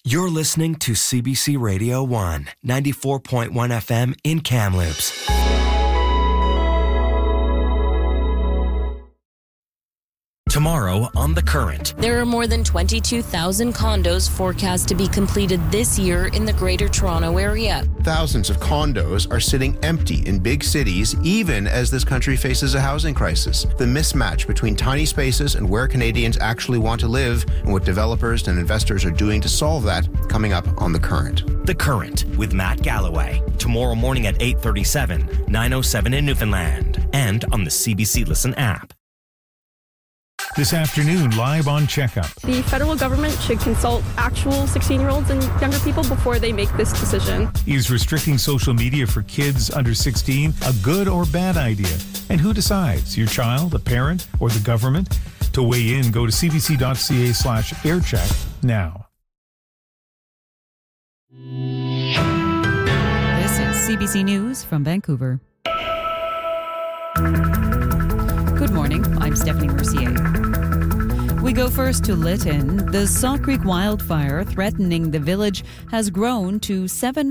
You're listening to CBC Radio 1, 94.1 FM in Kamloops. Tomorrow on The Current. There are more than 22,000 condos forecast to be completed this year in the Greater Toronto Area. Thousands of condos are sitting empty in big cities, even as this country faces a housing crisis. The mismatch between tiny spaces and where Canadians actually want to live, and what developers and investors are doing to solve that, coming up on The Current. The Current with Matt Galloway. Tomorrow morning at 8:37, 9:07 in Newfoundland, and on the CBC Listen app. This afternoon, live on Checkup. The federal government should consult actual 16-year-olds and younger people before they make this decision. Is restricting social media for kids under 16 a good or bad idea? And who decides, your child, a parent, or the government? To weigh in, go to cbc.ca/aircheck now. This is CBC News from Vancouver. Good morning, I'm Stephanie Mercier. We go first to Lytton. The Saw Creek wildfire threatening the village has grown to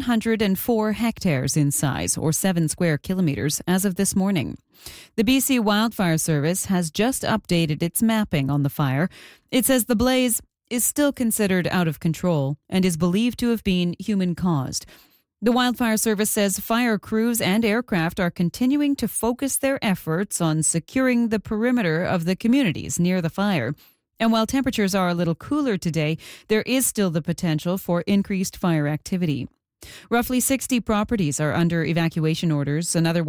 704 hectares in size, or 7 square kilometres, as of this morning. The BC Wildfire Service has just updated its mapping on the fire. It says the blaze is still considered out of control and is believed to have been human-caused. The Wildfire Service says fire crews and aircraft are continuing to focus their efforts on securing the perimeter of the communities near the fire. And while temperatures are a little cooler today, there is still the potential for increased fire activity. Roughly 60 properties are under evacuation orders. Another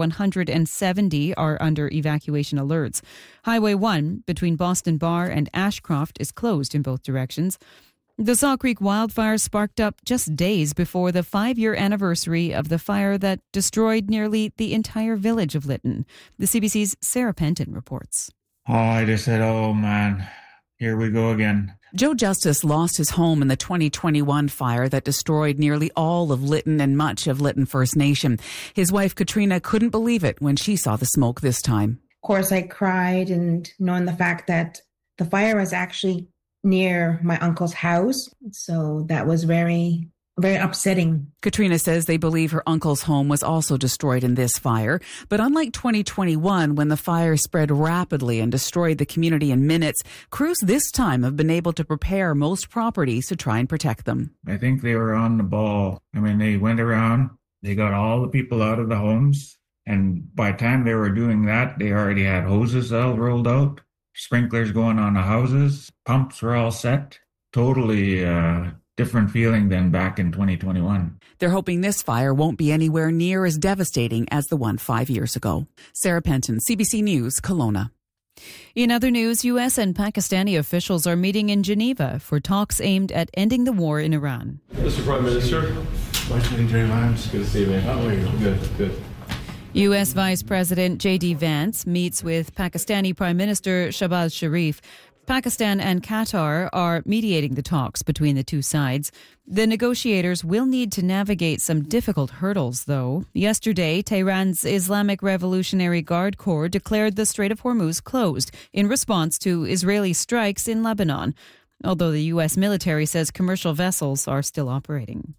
170 are under evacuation alerts. Highway 1 between Boston Bar and Ashcroft is closed in both directions. The Saw Creek wildfire sparked up just days before the 5-year anniversary of the fire that destroyed nearly the entire village of Lytton. The CBC's Sarah Penton reports. I just said, oh man, here we go again. Joe Justice lost his home in the 2021 fire that destroyed nearly all of Lytton and much of Lytton First Nation. His wife, Katrina, couldn't believe it when she saw the smoke this time. Of course, I cried, and knowing the fact that the fire was actually near my uncle's house. So that was very, very upsetting. Katrina says they believe her uncle's home was also destroyed in this fire. But unlike 2021, when the fire spread rapidly and destroyed the community in minutes, crews this time have been able to prepare most properties to try and protect them. I think they were on the ball. I mean, they went around, they got all the people out of the homes. And by the time they were doing that, they already had hoses all rolled out. Sprinklers going on the houses, pumps were all set. Totally different feeling than back in 2021. They're hoping this fire won't be anywhere near as devastating as the one 5 years ago. Sarah Penton, CBC News, Kelowna. In other news, U.S. and Pakistani officials are meeting in Geneva for talks aimed at ending the war in Iran. Mr. Prime Minister, Vice Minister Lyons, good to see you, man. How are you? Good. U.S. Vice President J.D. Vance meets with Pakistani Prime Minister Shehbaz Sharif. Pakistan and Qatar are mediating the talks between the two sides. The negotiators will need to navigate some difficult hurdles, though. Yesterday, Tehran's Islamic Revolutionary Guard Corps declared the Strait of Hormuz closed in response to Israeli strikes in Lebanon, although the U.S. military says commercial vessels are still operating.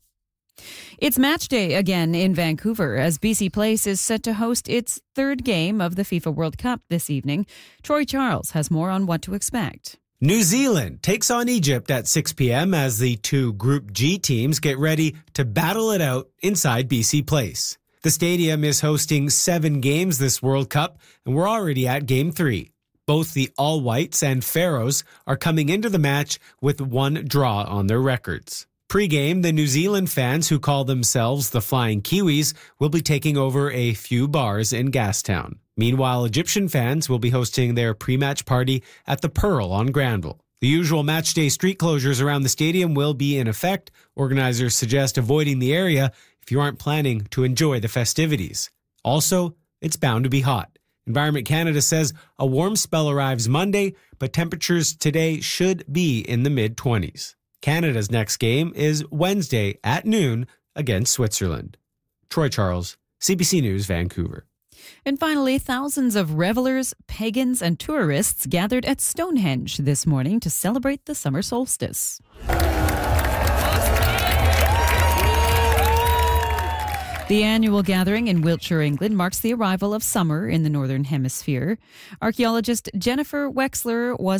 It's match day again in Vancouver as BC Place is set to host its third game of the FIFA World Cup this evening. Troy Charles has more on what to expect. New Zealand takes on Egypt at 6 p.m. as the two Group G teams get ready to battle it out inside BC Place. The stadium is hosting 7 games this World Cup, and we're already at Game 3. Both the All Whites and Pharaohs are coming into the match with 1 draw on their records. Pre-game, the New Zealand fans who call themselves the Flying Kiwis will be taking over a few bars in Gastown. Meanwhile, Egyptian fans will be hosting their pre-match party at the Pearl on Granville. The usual matchday street closures around the stadium will be in effect. Organizers suggest avoiding the area if you aren't planning to enjoy the festivities. Also, it's bound to be hot. Environment Canada says a warm spell arrives Monday, but temperatures today should be in the mid-20s. Canada's next game is Wednesday at noon against Switzerland. Troy Charles, CBC News, Vancouver. And finally, thousands of revelers, pagans, and tourists gathered at Stonehenge this morning to celebrate the summer solstice. The annual gathering in Wiltshire, England marks the arrival of summer in the Northern Hemisphere. Archaeologist Jennifer Wexler was